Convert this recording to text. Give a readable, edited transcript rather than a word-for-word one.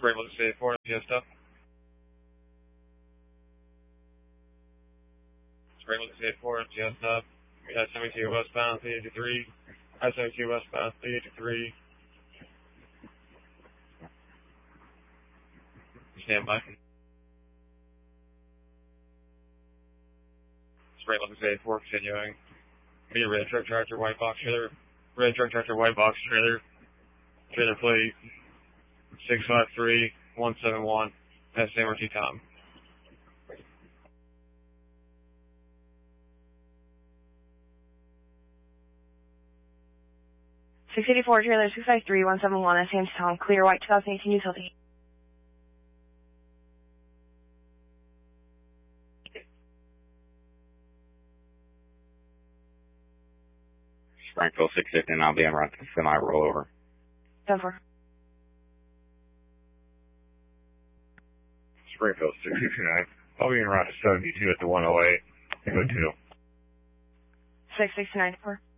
Springfield 684, Fiesta. Springfield 684, Fiesta. I-72 westbound, 383. I-72 westbound, 383. Stand by. Springfield 684, continuing. Be a red truck tractor, white box trailer. Red truck tractor, white box trailer. Trailer plate 653171. That's MRT Tom. .684 trailer 653171. That's MRT Tom. Clear white 2018 utility. Springfield 650, and I'll be en route to semi rollover. 10-4. Springfield 669. I'll be en route to 72 at the 108. Go 2. 669-4.